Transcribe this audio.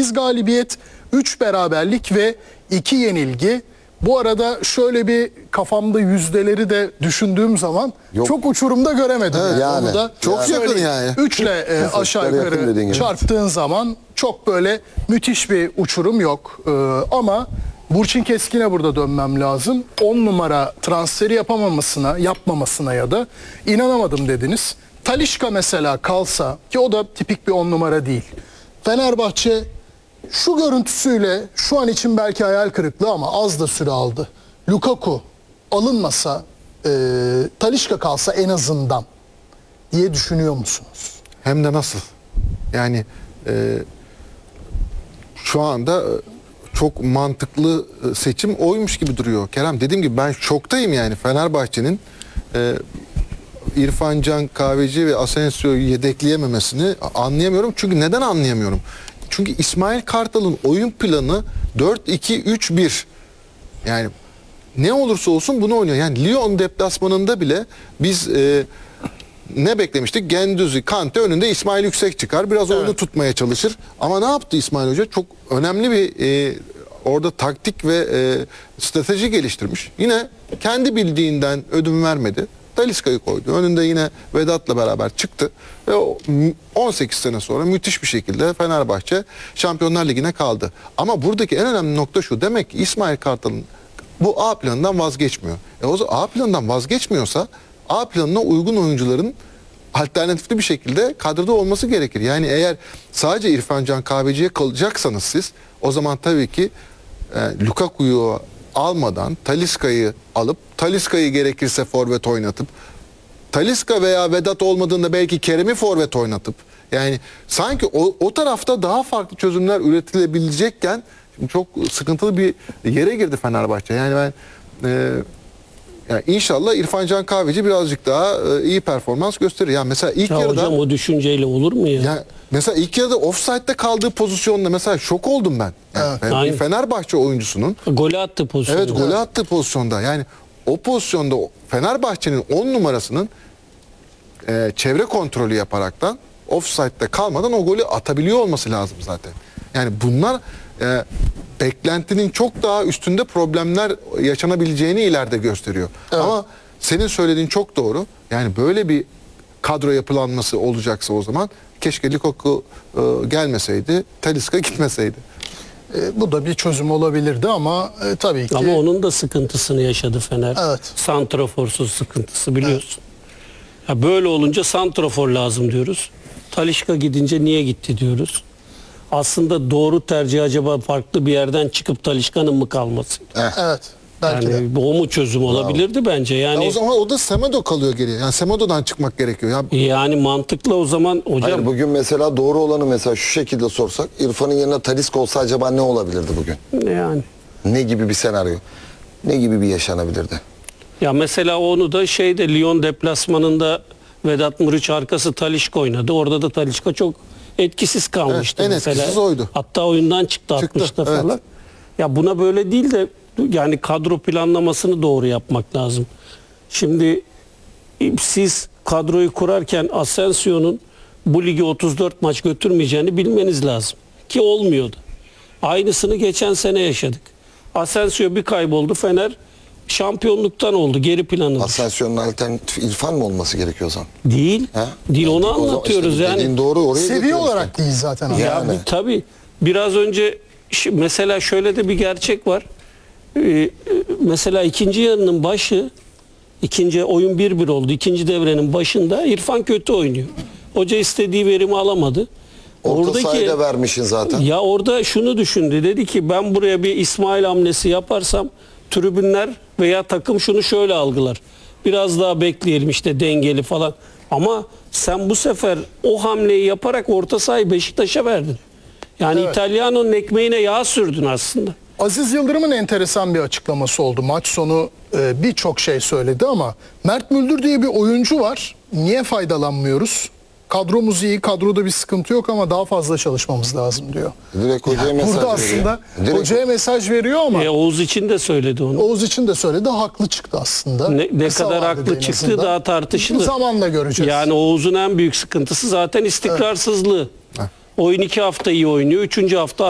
8 galibiyet, 3 beraberlik ve 2 yenilgi. Bu arada şöyle bir kafamda yüzdeleri de düşündüğüm zaman çok uçurumda göremedim. Evet, yani. Onu da Çok yakın yani. 3 ile aşağı yukarı çarptığın zaman çok böyle müthiş bir uçurum yok. Ama Burçin Keskin'e burada dönmem lazım. 10 numara transferi yapmamasına ya da inanamadım dediniz. Talisca mesela kalsa, ki o da tipik bir 10 numara değil. Fenerbahçe şu görüntüsüyle şu an için belki hayal kırıklığı ama az da süre aldı. Lukaku alınmasa, Talisca kalsa en azından diye düşünüyor musunuz? Hem de nasıl? Yani şu anda çok mantıklı seçim oymuş gibi duruyor. Kerem, dediğim gibi ben şoktayım yani Fenerbahçe'nin İrfan Can Kahveci ve Asensio'yu yedekleyememesini anlayamıyorum. Çünkü neden anlayamıyorum? Çünkü İsmail Kartal'ın oyun planı 4-2-3-1. Yani ne olursa olsun bunu oynuyor. Yani Lyon deplasmanında bile biz ne beklemiştik? Gendouzi, Kante önünde İsmail Yüksek çıkar. Biraz oyunu tutmaya çalışır. Ama ne yaptı İsmail Hoca? Çok önemli bir orada taktik ve strateji geliştirmiş. Yine kendi bildiğinden ödün vermedi. Talisca'yı koydu. Önünde yine Vedat'la beraber çıktı. Ve 18 sene sonra müthiş bir şekilde Fenerbahçe Şampiyonlar Ligi'ne kaldı. Ama buradaki en önemli nokta şu. Demek ki İsmail Kartal'ın bu A planından vazgeçmiyor. O zaman A planından vazgeçmiyorsa A planına uygun oyuncuların alternatifli bir şekilde kadroda olması gerekir. Yani eğer sadece İrfan Can Kahveci'ye kalacaksanız siz, o zaman tabii ki Lukaku'yu almadan Talisca'yı alıp, Talisca'yı gerekirse forvet oynatıp, Talisca veya Vedat olmadığında belki Kerem'i forvet oynatıp, yani sanki o tarafta daha farklı çözümler üretilebilecekken çok sıkıntılı bir yere girdi Fenerbahçe. Yani ben yani inşallah İrfan Can Kahveci birazcık daha iyi performans gösterir. Yani mesela ilk yarıda hocam o düşünceyle olur mu ya? Yani mesela ilk yarıda offside'de kaldığı pozisyonda mesela şok oldum ben. Yani bir Fenerbahçe oyuncusunun golü attı pozisyonda. Evet, golü attığı pozisyonda. Yani o pozisyonda Fenerbahçe'nin 10 numarasının çevre kontrolü yaparaktan offside'de kalmadan o golü atabiliyor olması lazım zaten. Yani bunlar beklentinin çok daha üstünde problemler yaşanabileceğini ileride gösteriyor. Evet. Ama senin söylediğin çok doğru. Yani böyle bir kadro yapılanması olacaksa o zaman keşke Lukaku gelmeseydi, Talisca gitmeseydi. Bu da bir çözüm olabilirdi ama tabii ki. Ama onun da sıkıntısını yaşadı Fener. Evet. Santraforsuz sıkıntısı biliyorsun. Evet. Ya böyle olunca santrafor lazım diyoruz. Talisca gidince niye gitti diyoruz. Aslında doğru tercih acaba farklı bir yerden çıkıp Talisca'nın mı kalması? Evet. Belki yani o mu çözüm olabilirdi bence. Yani ya o zaman o da Semedo kalıyor geriye. Yani Semedo'dan çıkmak gerekiyor. Yani mantıklı o zaman hocam. Hayır, bugün mesela doğru olanı mesela şu şekilde sorsak, İrfan'ın yerine Talisca olsa acaba ne olabilirdi bugün? Yani. Ne gibi bir senaryo? Ne gibi bir yaşanabilirdi? Ya mesela onu da Lyon deplasmanında Vedat Muriç arkası Talisca oynadı. Orada da Talisca çok etkisiz kalmıştı. Evet, en mesela. etkisiz oydu. Hatta oyundan çıktı 60'ta evet. falan. Ya buna böyle değil de yani kadro planlamasını doğru yapmak lazım. Şimdi siz kadroyu kurarken Asensio'nun bu ligi 34 maç götürmeyeceğini bilmeniz lazım. Ki olmuyordu. Aynısını geçen sene yaşadık. Asensio bir kayboldu. Fener şampiyonluktan oldu. Geri planı. Asensio'nun alternatif İrfan mı olması gerekiyor o zaman? Değil. He? Değil, onu O zaman anlatıyoruz işte yani. doğru, oraya seviye olarak değil zaten. Abi. Ya tabii biraz önce mesela şöyle de bir gerçek var. Mesela ikinci yarının başı, ikinci oyun 1-1 oldu. İkinci devrenin başında İrfan kötü oynuyor. Hoca istediği verimi alamadı. Orta sahada vermişsin zaten. Ya orada şunu düşündü. Dedi ki ben buraya bir İsmail hamlesi yaparsam tribünler veya takım şunu şöyle algılar. Biraz daha bekleyelim işte dengeli falan. Ama sen bu sefer o hamleyi yaparak orta sahayı Beşiktaş'a verdin. Yani evet. İtalyano'nun ekmeğine yağ sürdün aslında. Aziz Yıldırım'ın enteresan bir açıklaması oldu. Maç sonu birçok şey söyledi ama Mert Müldür diye bir oyuncu var. Niye faydalanmıyoruz? Kadromuz iyi, kadroda bir sıkıntı yok ama daha fazla çalışmamız lazım diyor. Direkt hocaya mesaj burada veriyor. aslında hocaya mesaj veriyor ama Oğuz için de söyledi onu. Oğuz için de söyledi, haklı çıktı aslında. Ne kadar haklı çıktı daha tartışılır. Zamanla göreceğiz. Yani Oğuz'un en büyük sıkıntısı zaten istikrarsızlığı. Evet. Oyun 2 hafta iyi oynuyor, 3. hafta